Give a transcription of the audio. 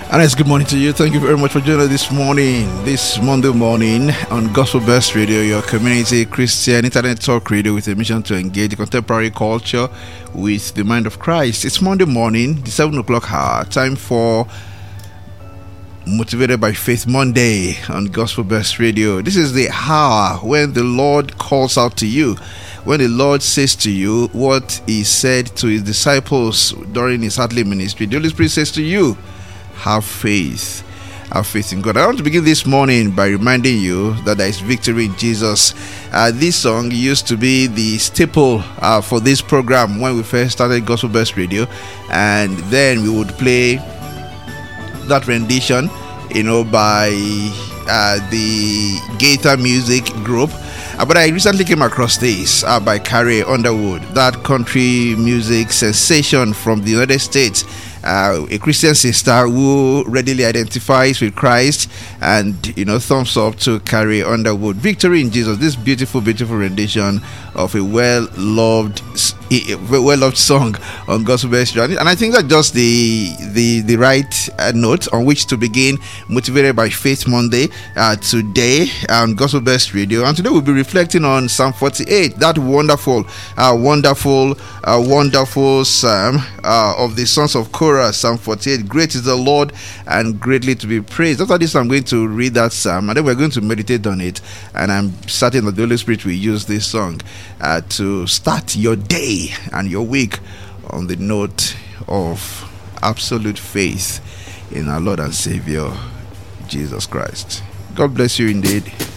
And it's good morning to you. Thank you very much for joining us this morning, this Monday morning on Gospel Best Radio, your community Christian internet talk radio with a mission to engage contemporary culture with the mind of Christ. It's Monday morning, the 7 o'clock hour, time for Motivated by Faith Monday on Gospel Best Radio. This is the hour when the Lord calls out to you, when the Lord says to you what he said to his disciples during his earthly ministry. The Holy Spirit says to you, have faith. Have faith in God. I want to begin this morning by reminding you that there is victory in Jesus. This song used to be the staple for this program when we first started Gospel Best Radio, and then we would play that rendition, by the Gaither Music Group. But I recently came across this by Carrie Underwood, that country music sensation from the United States. A Christian sister who readily identifies with Christ, and thumbs up to Carrie Underwood. Victory in Jesus, this beautiful rendition of a well-loved song on Gospel Best Radio. And I think that's just the right note on which to begin Motivated by Faith Monday today on Gospel Best Radio. And today we'll be reflecting on Psalm 48, that wonderful psalm of the sons of Korah. Psalm 48, great is the Lord and greatly to be praised. After this, I'm going to read that psalm and then we're going to meditate on it, and I'm certain that the Holy Spirit will use this song to start your day and your week on the note of absolute faith in our Lord and Savior Jesus Christ. God bless you indeed.